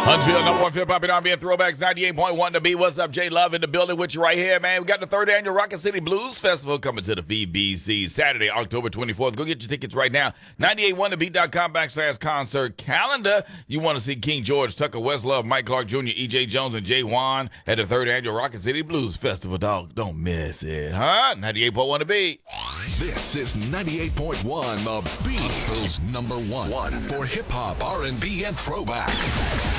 Until number one hip hop and R&B and throwbacks 98.1 to be. What's up, J Love in the building with you right here, man. We got the third annual Rocket City Blues Festival coming to the VBC Saturday, October 24th. Go get your tickets right now. 981thebeat.com/concert calendar. You want to see King George, Tucker Westlove, Mike Clark Jr., E.J. Jones, and Jay Wan at the third annual Rocket City Blues Festival, dog. Don't miss it, huh? 98.1 to beat. This is 98.1 The Beat. Huntsville's number one for hip hop, R&B, and throwbacks.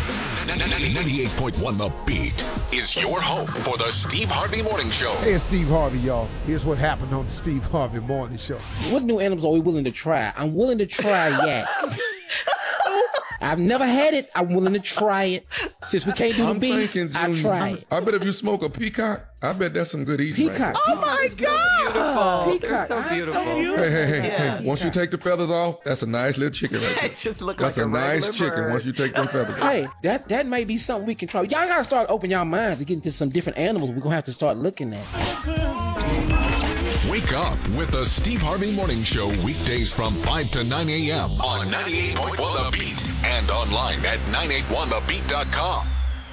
98.1 The Beat is your home for the Steve Harvey Morning Show. Hey, it's Steve Harvey, y'all. Here's what happened on the Steve Harvey Morning Show. What new animals are we willing to try? I'm willing to try yak. I've never had it. I'm willing to try it. Since we can't do the beef, I'll try it. I bet if you smoke a peacock, I bet that's some good eating. Peacock. Right Oh my God. Beautiful. They're so beautiful. Hey. Once you take the feathers off, that's a nice little chicken right there. It just look That's like a nice regular chicken bird. once you take them feathers off. Hey, that may be something we can try. Y'all gotta start opening y'all minds and get into some different animals we're gonna have to start looking at. Wake up with the Steve Harvey Morning Show weekdays from 5 to 9 a.m. on 98.1 The Beat and online at 981thebeat.com.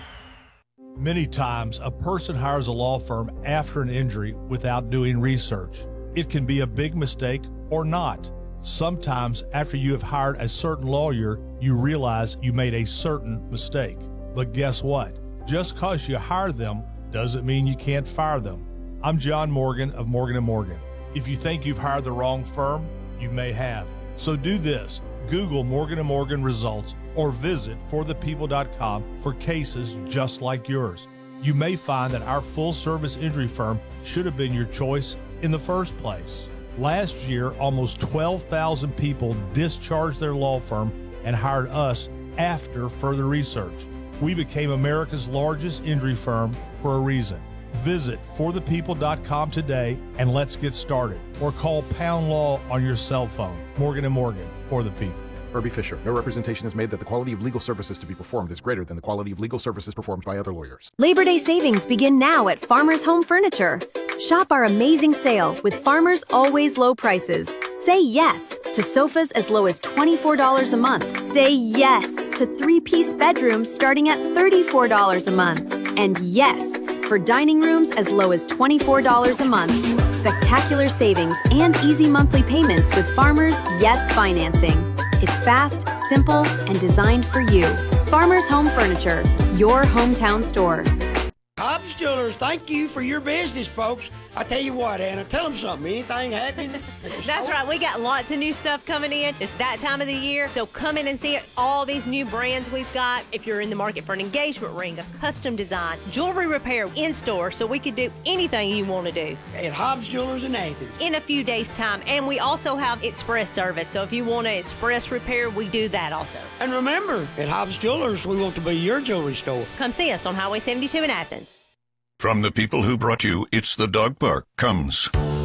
Many times, a person hires a law firm after an injury without doing research. It can be a big mistake or not. Sometimes, after you have hired a certain lawyer, you realize you made a certain mistake. But guess what? Just because you hire them doesn't mean you can't fire them. I'm John Morgan of Morgan & Morgan. If you think you've hired the wrong firm, you may have. So do this. Google Morgan & Morgan results or visit forthepeople.com for cases just like yours. You may find that our full-service injury firm should have been your choice in the first place. Last year, almost 12,000 people discharged their law firm and hired us after further research. We became America's largest injury firm for a reason. Visit forthepeople.com today and let's get started. Or call Pound Law on your cell phone. Morgan & Morgan, for the people. Herbie Fisher. No representation is made that the quality of legal services to be performed is greater than the quality of legal services performed by other lawyers. Labor Day savings begin now at Farmers Home Furniture. Shop our amazing sale with Farmers' always low prices. Say yes to sofas as low as $24 a month. Say yes to 3-piece bedrooms starting at $34 a month. And yes for dining rooms as low as $24 a month. Spectacular savings and easy monthly payments with Farmers' Yes Financing. It's fast, simple, and designed for you. Farmers Home Furniture, your hometown store. Hobbs Jewelers, thank you for your business, folks. I tell you what, Anna, tell them something. Anything happening? That's right. We got lots of new stuff coming in. It's that time of the year. So come in and see all these new brands we've got. If you're in the market for an engagement ring, a custom design, jewelry repair in store, so we could do anything you want to do. At Hobbs Jewelers in Athens. In a few days' time. And we also have express service. So if you want an express repair, we do that also. And remember, at Hobbs Jewelers, we want to be your jewelry store. Come see us on Highway 72 in Athens. From the people who brought you It's the Dog Park comes